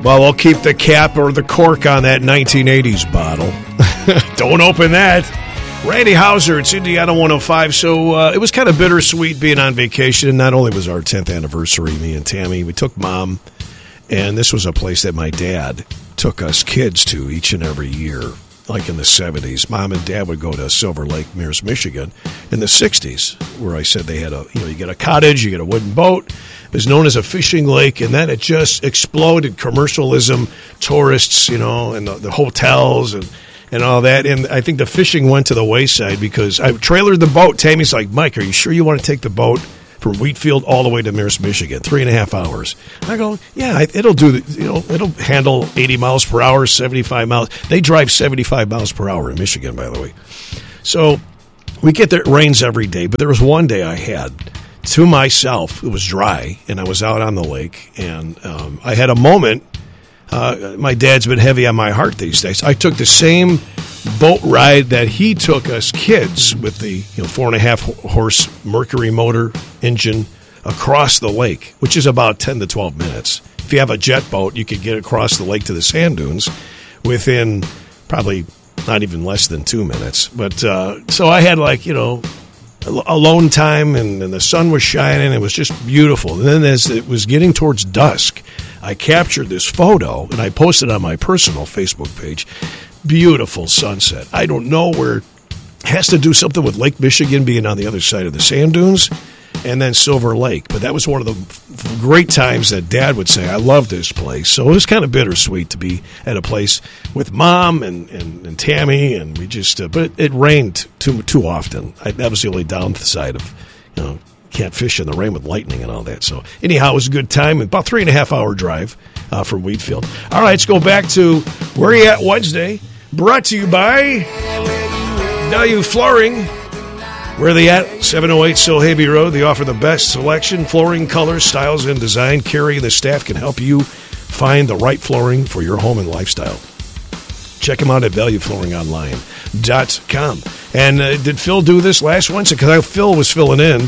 Well, we'll keep the cap or the cork on that 1980s bottle. Don't open that. Randy Hauser, it's Indiana 105. So it was kind of bittersweet being on vacation. And not only was our 10th anniversary, me and Tammy, we took Mom. And this was a place that my dad took us kids to each and every year, like in the 70s. Mom and Dad would go to Silver Lake, Mears, Michigan in the 60s, where I said they had you get a cottage, you get a wooden boat. It was known as a fishing lake, and then it just exploded. Commercialism, tourists, and the hotels and all that. And I think the fishing went to the wayside because I trailered the boat. Tammy's like, Mike, are you sure you want to take the boat from Wheatfield all the way to Mears, Michigan, 3.5 hours? I go, yeah, it'll do. It'll handle 80 miles per hour, 75 miles. They drive 75 miles per hour in Michigan, by the way. So we get there. It rains every day, but there was one day I had to myself. It was dry, and I was out on the lake, and I had a moment. My dad's been heavy on my heart these days. I took the same boat ride that he took us kids with the 4.5 horse Mercury motor engine across the lake, which is about 10 to 12 minutes. If you have a jet boat, you could get across the lake to the sand dunes within probably not even less than 2 minutes. But so I had alone time, and the sun was shining. It was just beautiful. And then as it was getting towards dusk, I captured this photo, and I posted on my personal Facebook page. Beautiful sunset. I don't know where it has to do something with Lake Michigan being on the other side of the sand dunes and then Silver Lake. But that was one of the great times that Dad would say, I love this place. So it was kind of bittersweet to be at a place with Mom and Tammy, and we just but it rained too often. That was the only downside of, can't fish in the rain with lightning and all that. So anyhow, it was a good time. About 3.5 hour drive from Wheatfield. All right, let's go back to Where You At Wednesday. Brought to you by Value Flooring. Where are they at? 708 Sohabe Road. They offer the best selection, flooring, colors, styles, and design. Carrie and the staff can help you find the right flooring for your home and lifestyle. Check them out at valueflooringonline.com. And did Phil do this last Wednesday? Because Phil was filling in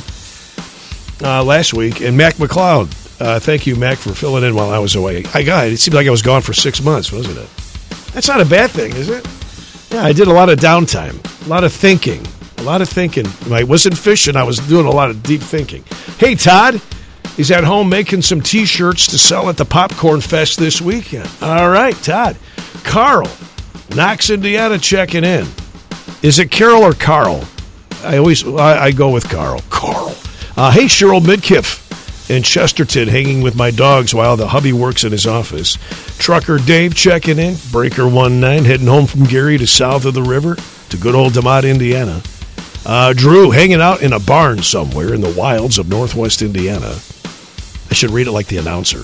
last week. And Mac McLeod, thank you, Mac, for filling in while I was away. It seemed like I was gone for 6 months, wasn't it? That's not a bad thing, is it? Yeah, I did a lot of downtime, a lot of thinking. I wasn't fishing. I was doing a lot of deep thinking. Hey, Todd, he's at home making some T-shirts to sell at the Popcorn Fest this weekend. All right, Todd. Carl, Knox, Indiana, checking in. Is it Carol or Carl? I go with Carl. Carl. Hey, Cheryl Midkiff in Chesterton, hanging with my dogs while the hubby works in his office. Trucker Dave checking in. Breaker 19, heading home from Gary to south of the river to good old DeMott, Indiana. Drew hanging out in a barn somewhere in the wilds of northwest Indiana. I should read it like the announcer.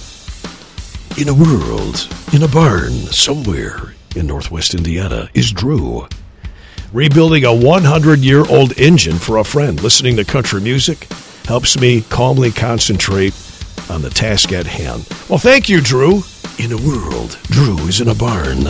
In a world, in a barn somewhere in northwest Indiana is Drew. Rebuilding a 100-year-old engine for a friend. Listening to country music helps me calmly concentrate on the task at hand. Well, thank you, Drew. In a world, Drew is in a barn.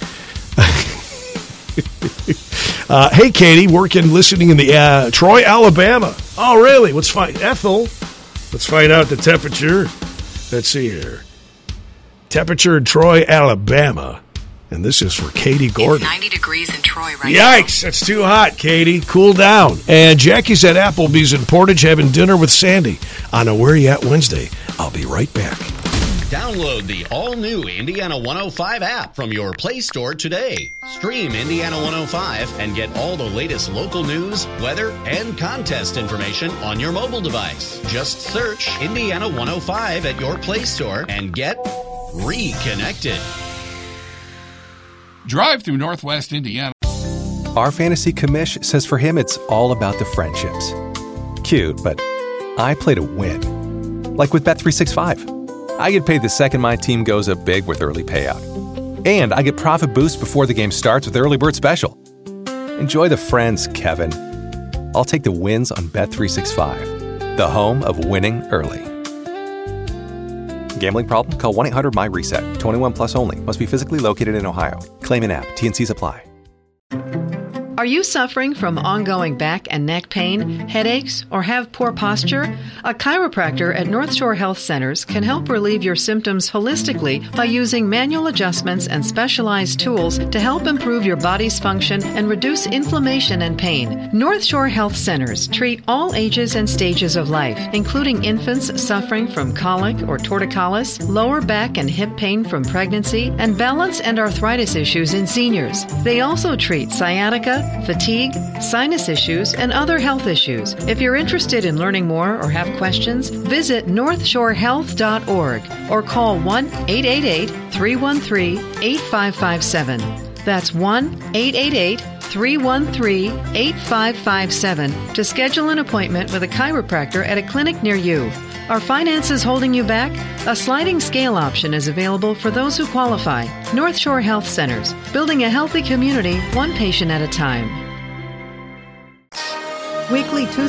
Hey, Katie, listening in the Troy, Alabama. Oh, really? Ethel, let's find out the temperature. Let's see here. Temperature in Troy, Alabama. And this is for Katie Gordon. It's 90 degrees in Troy right now. Yikes, that's too hot, Katie. Cool down. And Jackie's at Applebee's in Portage having dinner with Sandy on a Where You At Wednesday. I'll be right back. Download the all-new Indiana 105 app from your Play Store today. Stream Indiana 105 and get all the latest local news, weather, and contest information on your mobile device. Just search Indiana 105 at your Play Store and get reconnected. Drive through Northwest Indiana. Our fantasy commish says for him it's all about the friendships. Cute, but I play to win. Like with Bet365. I get paid the second my team goes up big with early payout. And I get profit boost before the game starts with Early Bird Special. Enjoy the friends, Kevin. I'll take the wins on Bet365, the home of winning early. Gambling problem? Call 1-800-MY-RESET. 21 plus only. Must be physically located in Ohio. Claim an app. T&Cs apply. Are you suffering from ongoing back and neck pain, headaches, or have poor posture? A chiropractor at North Shore Health Centers can help relieve your symptoms holistically by using manual adjustments and specialized tools to help improve your body's function and reduce inflammation and pain. North Shore Health Centers treat all ages and stages of life, including infants suffering from colic or torticollis, lower back and hip pain from pregnancy, and balance and arthritis issues in seniors. They also treat sciatica, fatigue, sinus issues, and other health issues. If you're interested in learning more or have questions, visit northshorehealth.org or call 1-888-313-8557. That's 1-888-313-8557 to schedule an appointment with a chiropractor at a clinic near you. Are finances holding you back? A sliding scale option is available for those who qualify. North Shore Health Centers, building a healthy community, one patient at a time. Weekly